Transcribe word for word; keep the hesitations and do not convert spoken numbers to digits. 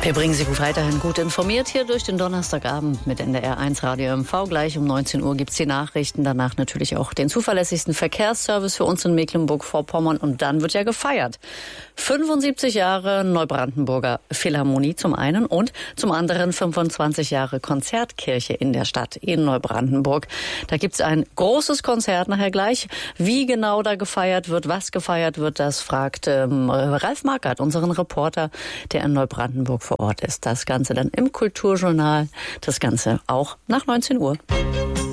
Wir bringen Sie weiterhin gut informiert hier durch den Donnerstagabend mit N D R eins Radio M V. Gleich um neunzehn Uhr gibt's die Nachrichten, danach natürlich auch den zuverlässigsten Verkehrsservice für uns in Mecklenburg-Vorpommern und dann wird ja gefeiert. fünfundsiebzig Jahre Neubrandenburger Philharmonie zum einen und zum anderen fünfundzwanzig Jahre Konzertkirche in der Stadt in Neubrandenburg. Da gibt's ein großes Konzert nachher gleich. Wie genau da gefeiert wird, was gefeiert wird, das fragt ähm, Ralf Markert, unseren Reporter, der in Neubrandenburg vor Ort ist. Das Ganze dann im Kulturjournal, das Ganze auch nach neunzehn Uhr.